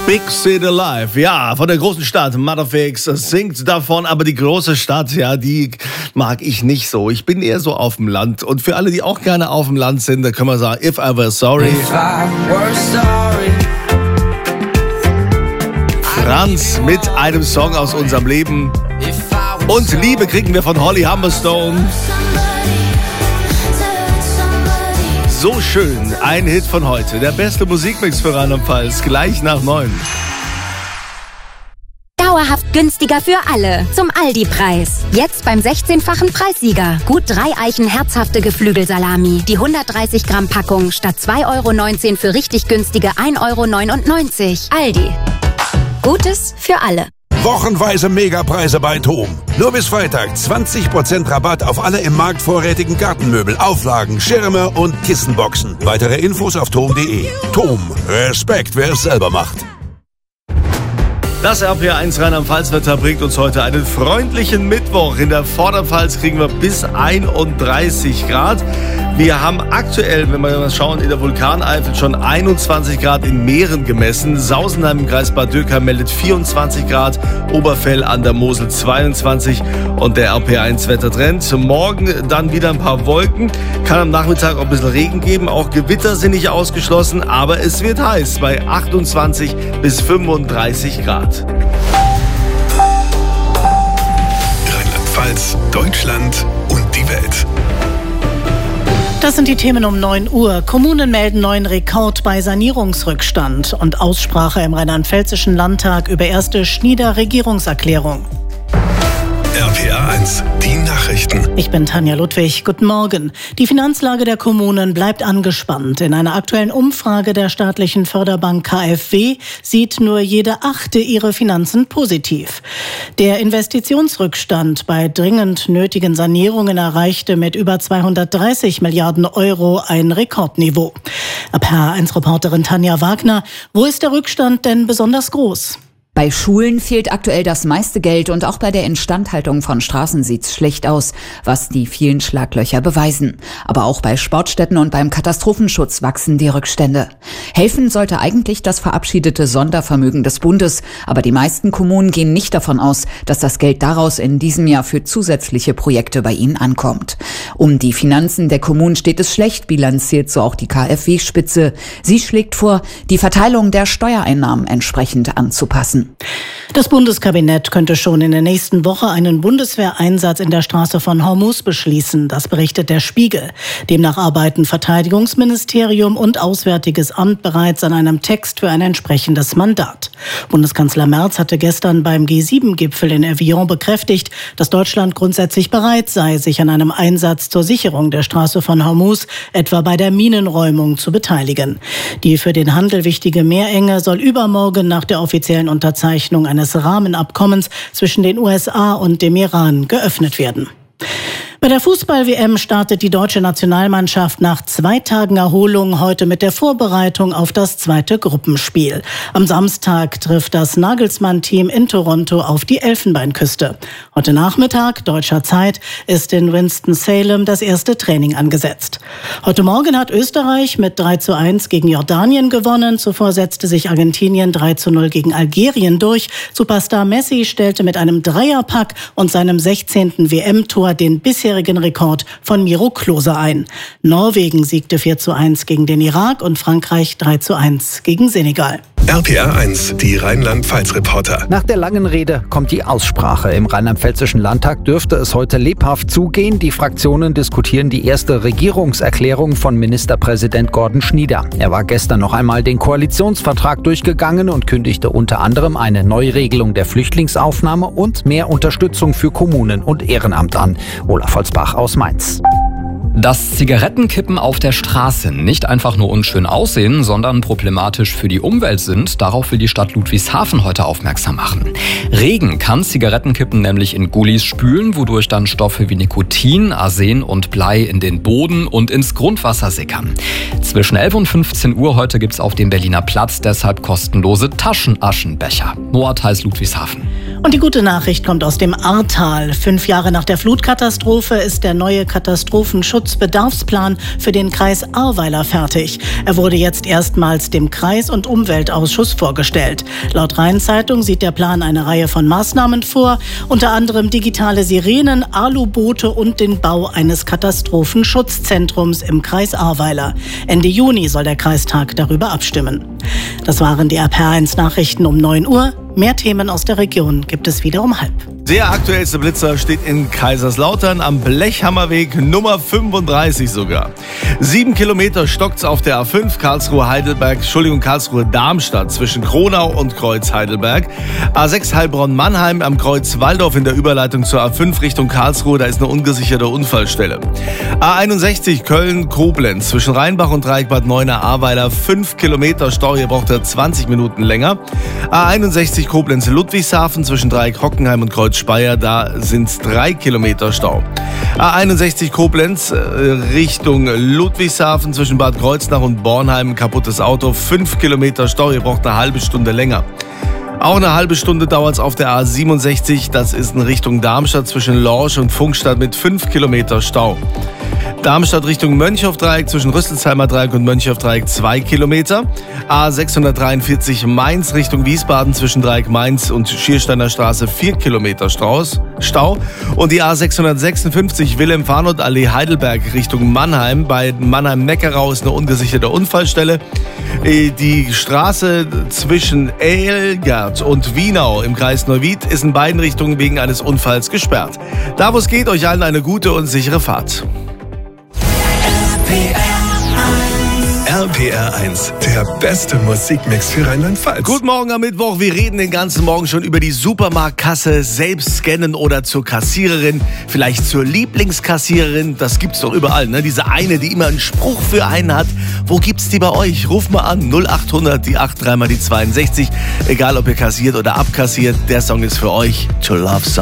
Big City Life, ja, von der großen Stadt. Motherfix singt davon, aber die große Stadt, ja, die mag ich nicht so. Ich bin eher so auf dem Land. Und für alle, die auch gerne auf dem Land sind, da können wir sagen, If I Were Sorry. If I were sorry. Franz mit einem Song aus unserem Leben. Und Liebe kriegen wir von Holly Humberstone. So schön, ein Hit von heute. Der beste Musikmix für Rheinland-Pfalz, gleich nach 9. Dauerhaft günstiger für alle. Zum Aldi-Preis. Jetzt beim 16-fachen Preissieger. Gut 3 Eichen herzhafte Geflügelsalami. Die 130 Gramm Packung statt 2,19 € für richtig günstige 1,99 €. Aldi. Gutes für alle. Wochenweise Megapreise bei TOM. Nur bis Freitag 20% Rabatt auf alle im Markt vorrätigen Gartenmöbel, Auflagen, Schirme und Kissenboxen. Weitere Infos auf tom.de. TOM. Respekt, wer es selber macht. Das RPR1 Rheinland-Pfalz-Wetter bringt uns heute einen freundlichen Mittwoch. In der Vorderpfalz kriegen wir bis 31 Grad. Wir haben aktuell, wenn wir mal schauen, in der Vulkaneifel schon 21 Grad in Mähren gemessen. Sausenheim im Kreis Bad Dürkheim meldet 24 Grad, Oberfell an der Mosel 22 und der RPR1-Wettertrend. Morgen dann wieder ein paar Wolken, kann am Nachmittag auch ein bisschen Regen geben, auch Gewitter sind nicht ausgeschlossen, aber es wird heiß bei 28 bis 35 Grad. Rheinland-Pfalz, Deutschland und die Welt. Das sind die Themen um 9 Uhr. Kommunen melden neuen Rekord bei Sanierungsrückstand und Aussprache im Rheinland-Pfälzischen Landtag über erste Schnieder Regierungserklärung. RPR1, die Nachrichten. Ich bin Tanja Ludwig. Guten Morgen. Die Finanzlage der Kommunen bleibt angespannt. In einer aktuellen Umfrage der staatlichen Förderbank KfW sieht nur jede 8. ihre Finanzen positiv. Der Investitionsrückstand bei dringend nötigen Sanierungen erreichte mit über 230 Milliarden € ein Rekordniveau. RPR1-Reporterin Tanja Wagner, wo ist der Rückstand denn besonders groß? Bei Schulen fehlt aktuell das meiste Geld und auch bei der Instandhaltung von Straßen sieht's schlecht aus, was die vielen Schlaglöcher beweisen. Aber auch bei Sportstätten und beim Katastrophenschutz wachsen die Rückstände. Helfen sollte eigentlich das verabschiedete Sondervermögen des Bundes, aber die meisten Kommunen gehen nicht davon aus, dass das Geld daraus in diesem Jahr für zusätzliche Projekte bei ihnen ankommt. Um die Finanzen der Kommunen steht es schlecht, bilanziert so auch die KfW-Spitze. Sie schlägt vor, die Verteilung der Steuereinnahmen entsprechend anzupassen. Das Bundeskabinett könnte schon in der nächsten Woche einen Bundeswehreinsatz in der Straße von Hormuz beschließen. Das berichtet der Spiegel. Demnach arbeiten Verteidigungsministerium und Auswärtiges Amt bereits an einem Text für ein entsprechendes Mandat. Bundeskanzler Merz hatte gestern beim G7-Gipfel in Evian bekräftigt, dass Deutschland grundsätzlich bereit sei, sich an einem Einsatz zur Sicherung der Straße von Hormuz, etwa bei der Minenräumung, zu beteiligen. Die für den Handel wichtige Meerenge soll übermorgen nach der offiziellen Unterzeichnung eines Rahmenabkommens zwischen den USA und dem Iran geöffnet werden. Bei der Fußball-WM startet die deutsche Nationalmannschaft nach 2 Tagen Erholung heute mit der Vorbereitung auf das zweite Gruppenspiel. Am Samstag trifft das Nagelsmann-Team in Toronto auf die Elfenbeinküste. Heute Nachmittag, deutscher Zeit, ist in Winston-Salem das erste Training angesetzt. Heute Morgen hat Österreich mit 3:1 gegen Jordanien gewonnen. Zuvor setzte sich Argentinien 3:0 gegen Algerien durch. Superstar Messi stellte mit einem Dreierpack und seinem 16. WM-Tor den bisherigen Rekord von Miro Klose ein. Norwegen siegte 4:1 gegen den Irak und Frankreich 3:1 gegen Senegal. RPR1, die Rheinland-Pfalz-Reporter. Nach der langen Rede kommt die Aussprache. Im Rheinland-Pfälzischen Landtag dürfte es heute lebhaft zugehen. Die Fraktionen diskutieren die erste Regierungserklärung von Ministerpräsident Gordon Schnieder. Er war gestern noch einmal den Koalitionsvertrag durchgegangen und kündigte unter anderem eine Neuregelung der Flüchtlingsaufnahme und mehr Unterstützung für Kommunen und Ehrenamt an. Olaf Holzbach aus Mainz. Dass Zigarettenkippen auf der Straße nicht einfach nur unschön aussehen, sondern problematisch für die Umwelt sind, darauf will die Stadt Ludwigshafen heute aufmerksam machen. Regen kann Zigarettenkippen nämlich in Gullis spülen, wodurch dann Stoffe wie Nikotin, Arsen und Blei in den Boden und ins Grundwasser sickern. Zwischen 11 und 15 Uhr heute gibt's auf dem Berliner Platz deshalb kostenlose Taschenaschenbecher. Noah Theis, Ludwigshafen. Und die gute Nachricht kommt aus dem Ahrtal. 5 Jahre nach der Flutkatastrophe ist der neue Katastrophenschutzbedarfsplan für den Kreis Ahrweiler fertig. Er wurde jetzt erstmals dem Kreis- und Umweltausschuss vorgestellt. Laut Rhein-Zeitung sieht der Plan eine Reihe von Maßnahmen vor, unter anderem digitale Sirenen, Aluboote und den Bau eines Katastrophenschutzzentrums im Kreis Ahrweiler. Ende Juni soll der Kreistag darüber abstimmen. Das waren die RPR1 Nachrichten um 9 Uhr. Mehr Themen aus der Region gibt es wieder um 12:30. Der aktuellste Blitzer steht in Kaiserslautern am Blechhammerweg Nummer 35 sogar. 7 Kilometer stockt's auf der A5 Karlsruhe-Darmstadt zwischen Kronau und Kreuz Heidelberg. A6 Heilbronn-Mannheim am Kreuz Walldorf in der Überleitung zur A5 Richtung Karlsruhe, da ist eine ungesicherte Unfallstelle. A61 Köln-Koblenz zwischen Rheinbach und Dreieck Bad Neuenahr-Ahrweiler 5 Kilometer Stau, hier braucht er 20 Minuten länger. A61 Koblenz-Ludwigshafen zwischen Dreieck Hockenheim und Kreuz Speyer, da sind es 3 Kilometer Stau. A61 Koblenz Richtung Ludwigshafen zwischen Bad Kreuznach und Bornheim, kaputtes Auto, 5 Kilometer Stau, ihr braucht eine halbe Stunde länger. Auch eine halbe Stunde dauert es auf der A67, das ist in Richtung Darmstadt zwischen Lorsch und Funkstadt mit 5 Kilometer Stau. Darmstadt Richtung Mönchhof-Dreieck zwischen Rüsselsheimer Dreieck und Mönchhof-Dreieck 2 Kilometer. A643 Mainz Richtung Wiesbaden zwischen Dreieck Mainz und Schiersteiner Straße 4 Kilometer Stau. Und die A656 Wilhelm-Farnold-Allee Heidelberg Richtung Mannheim. Bei Mannheim-Neckarau ist eine ungesicherte Unfallstelle. Die Straße zwischen Elgert und Wienau im Kreis Neuwied ist in beiden Richtungen wegen eines Unfalls gesperrt. Da wo es geht, euch allen eine gute und sichere Fahrt. RPR1, der beste Musikmix für Rheinland-Pfalz. Guten Morgen am Mittwoch. Wir reden den ganzen Morgen schon über die Supermarktkasse, selbst scannen oder zur Kassiererin, vielleicht zur Lieblingskassiererin. Das gibt's doch überall, ne? Diese eine, die immer einen Spruch für einen hat. Wo gibt's die bei euch? Ruft mal an, 0800, die 83 mal die 62. Egal, ob ihr kassiert oder abkassiert, der Song ist für euch. To Love Some.